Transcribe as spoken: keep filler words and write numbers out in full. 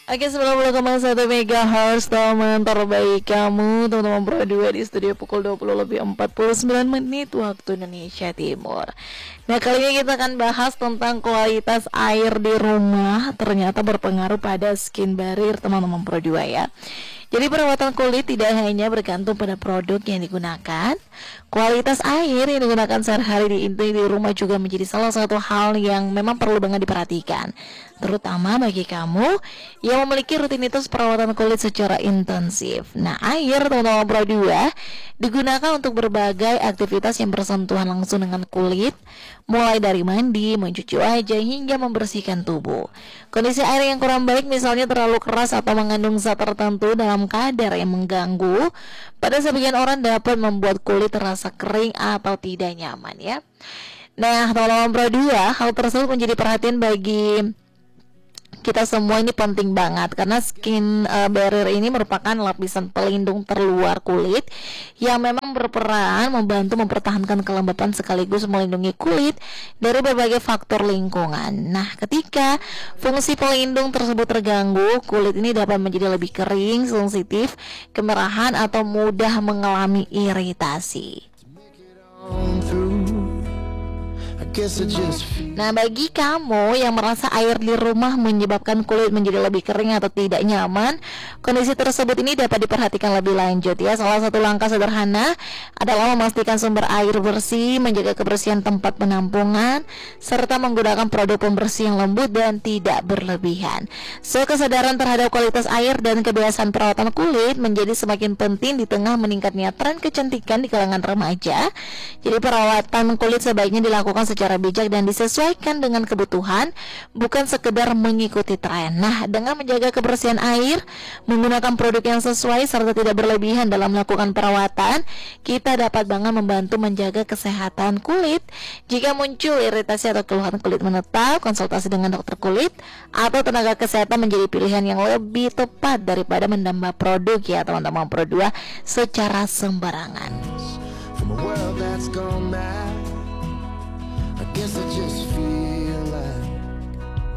Oke, sembilan puluh koma satu megahertz teman terbaik kamu, teman-teman Pro dua di studio pukul dua puluh lebih empat puluh sembilan menit waktu Indonesia Timur. Nah, kali ini kita akan bahas tentang kualitas air di rumah ternyata berpengaruh pada skin barrier teman-teman Pro dua ya. Jadi perawatan kulit tidak hanya bergantung pada produk yang digunakan, kualitas air yang digunakan sehari-hari di inti di rumah juga menjadi salah satu hal yang memang perlu banget diperhatikan, terutama bagi kamu yang memiliki rutinitas perawatan kulit secara intensif. Nah, air teman-teman Pro dua digunakan untuk berbagai aktivitas yang bersentuhan langsung dengan kulit, mulai dari mandi, mencuci wajah, hingga membersihkan tubuh. Kondisi air yang kurang baik, misalnya terlalu keras atau mengandung zat tertentu dalam kadar yang mengganggu, pada sebagian orang dapat membuat kulit terasa kering atau tidak nyaman ya. Nah, teman-teman Pro dua, hal tersebut menjadi perhatian bagi kita semua. Ini penting banget karena skin uh, barrier ini merupakan lapisan pelindung terluar kulit yang memang berperan membantu mempertahankan kelembapan sekaligus melindungi kulit dari berbagai faktor lingkungan. Nah, ketika fungsi pelindung tersebut terganggu, kulit ini dapat menjadi lebih kering, sensitif, kemerahan, atau mudah mengalami iritasi. Nah, bagi kamu yang merasa air di rumah menyebabkan kulit menjadi lebih kering atau tidak nyaman, kondisi tersebut ini dapat diperhatikan lebih lanjut ya. Salah satu langkah sederhana adalah memastikan sumber air bersih, menjaga kebersihan tempat penampungan, serta menggunakan produk pembersih yang lembut dan tidak berlebihan. So, kesadaran terhadap kualitas air dan kebiasaan perawatan kulit menjadi semakin penting di tengah meningkatnya tren kecantikan di kalangan remaja. Jadi perawatan kulit sebaiknya dilakukan secara bijak dan disesuaikan dengan kebutuhan, bukan sekedar mengikuti tren. Nah, dengan menjaga kebersihan air, menggunakan produk yang sesuai serta tidak berlebihan dalam melakukan perawatan, kita dapat banget membantu menjaga kesehatan kulit. Jika muncul iritasi atau keluhan kulit menetap, konsultasi dengan dokter kulit atau tenaga kesehatan menjadi pilihan yang lebih tepat daripada menambah produk ya teman-teman Pro dua secara sembarangan. Guess I just feel